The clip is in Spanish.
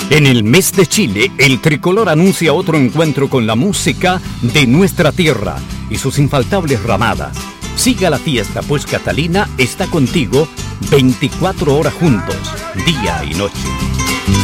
En el mes de Chile, el tricolor anuncia otro encuentro con la música de nuestra tierra y sus infaltables ramadas. Siga la fiesta, pues Catalina está contigo 24 horas juntos, día y noche.